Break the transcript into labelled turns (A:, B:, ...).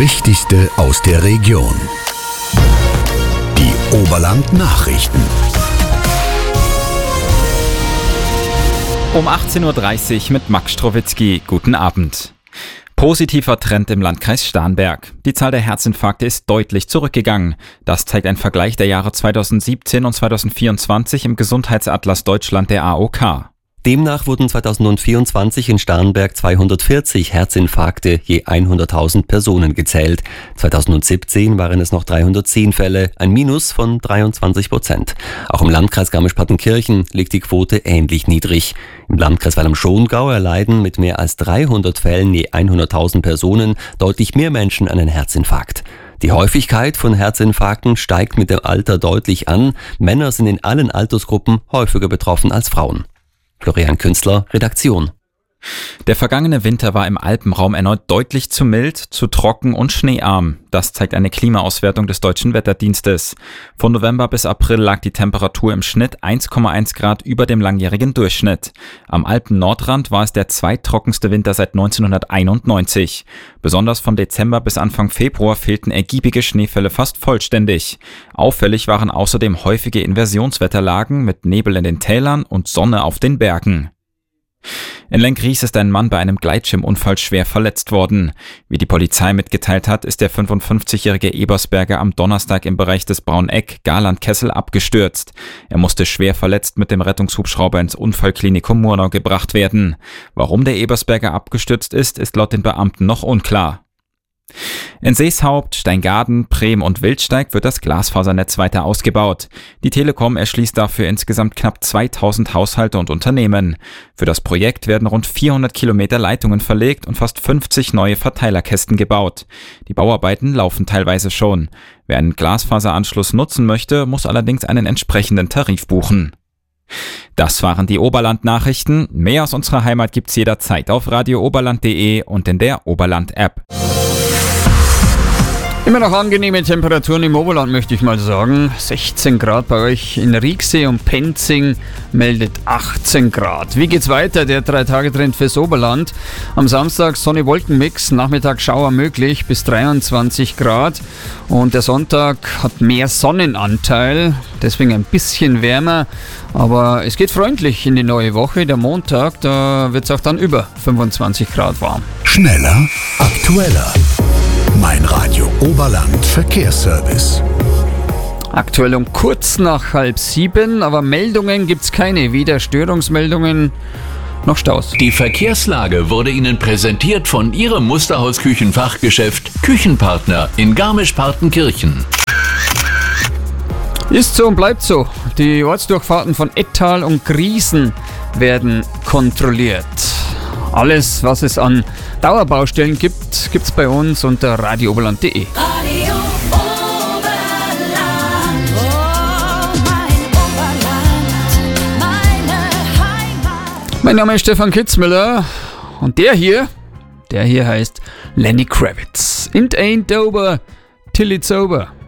A: Wichtigste aus der Region. Die Oberland-Nachrichten.
B: Um 18.30 Uhr mit Max Strowitzki. Guten Abend. Positiver Trend im Landkreis Starnberg. Die Zahl der Herzinfarkte ist deutlich zurückgegangen. Das zeigt ein Vergleich der Jahre 2017 und 2024 im Gesundheitsatlas Deutschland der AOK.
C: Demnach wurden 2024 in Starnberg 240 Herzinfarkte je 100.000 Personen gezählt. 2017 waren es noch 310 Fälle, ein Minus von 23%. Auch im Landkreis Garmisch-Partenkirchen liegt die Quote ähnlich niedrig. Im Landkreis Walm-Schongau erleiden mit mehr als 300 Fällen je 100.000 Personen deutlich mehr Menschen einen Herzinfarkt. Die Häufigkeit von Herzinfarkten steigt mit dem Alter deutlich an. Männer sind in allen Altersgruppen häufiger betroffen als Frauen. Florian Künstler, Redaktion.
B: Der vergangene Winter war im Alpenraum erneut deutlich zu mild, zu trocken und schneearm. Das zeigt eine Klimaauswertung des Deutschen Wetterdienstes. Von November bis April lag die Temperatur im Schnitt 1,1 Grad über dem langjährigen Durchschnitt. Am Alpen-Nordrand war es der zweittrockenste Winter seit 1991. Besonders von Dezember bis Anfang Februar fehlten ergiebige Schneefälle fast vollständig. Auffällig waren außerdem häufige Inversionswetterlagen mit Nebel in den Tälern und Sonne auf den Bergen. In Lenkries ist ein Mann bei einem Gleitschirmunfall schwer verletzt worden. Wie die Polizei mitgeteilt hat, ist der 55-jährige Ebersberger am Donnerstag im Bereich des Brauneck-Garland-Kessel abgestürzt. Er musste schwer verletzt mit dem Rettungshubschrauber ins Unfallklinikum Murnau gebracht werden. Warum der Ebersberger abgestürzt ist laut den Beamten noch unklar. In Seeshaupt, Steingaden, Prehm und Wildsteig wird das Glasfasernetz weiter ausgebaut. Die Telekom erschließt dafür insgesamt knapp 2000 Haushalte und Unternehmen. Für das Projekt werden rund 400 Kilometer Leitungen verlegt und fast 50 neue Verteilerkästen gebaut. Die Bauarbeiten laufen teilweise schon. Wer einen Glasfaseranschluss nutzen möchte, muss allerdings einen entsprechenden Tarif buchen. Das waren die Oberland-Nachrichten. Mehr aus unserer Heimat gibt's jederzeit auf radiooberland.de und in der Oberland-App.
D: Immer noch angenehme Temperaturen im Oberland, möchte ich mal sagen. 16 Grad bei euch in Rieksee und Penzing meldet 18 Grad. Wie geht's weiter? Der 3-Tage-Trend fürs Oberland. Am Samstag Sonne-Wolken-Mix, Nachmittag Schauer möglich bis 23 Grad. Und der Sonntag hat mehr Sonnenanteil, deswegen ein bisschen wärmer. Aber es geht freundlich in die neue Woche. Der Montag, da wird's auch dann über 25 Grad warm.
A: Schneller, aktueller. Mein Radio Oberland Verkehrsservice.
D: Aktuell um kurz nach 6:30, aber Meldungen gibt's keine, weder Störungsmeldungen noch Staus.
E: Die Verkehrslage wurde Ihnen präsentiert von Ihrem Musterhaus-Küchenfachgeschäft Küchenpartner in Garmisch-Partenkirchen.
D: Ist so und bleibt so. Die Ortsdurchfahrten von Ettal und Griesen werden kontrolliert. Alles, was es an Dauerbaustellen gibt, gibt's bei uns unter radiooberland.de.
F: Radio Oberland, oh mein Oberland, meine Heimat.
D: Mein Name ist Stefan Kitzmüller und der hier heißt Lenny Kravitz. It ain't over till it's over.